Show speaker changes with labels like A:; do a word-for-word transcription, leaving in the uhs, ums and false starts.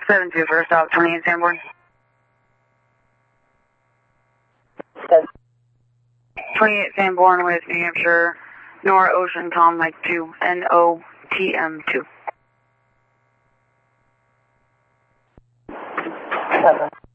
A: seven two first stop, twenty-eight Sanborn. twenty-eight Sanborn with New Hampshire, Nora Ocean, Tom Mike two, N O T M two.
B: Seven.